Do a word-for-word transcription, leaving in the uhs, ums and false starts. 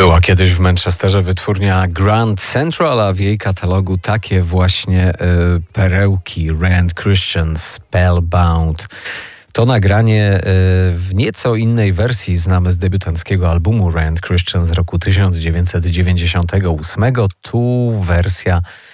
Była kiedyś w Manchesterze wytwórnia Grand Central, a w jej katalogu takie właśnie y, perełki. Rand Christian, Spellbound. To nagranie y, w nieco innej wersji znamy z debiutanckiego albumu Rand Christian z roku tysiąc dziewięćset dziewięćdziesiątego ósmego. Tu wersja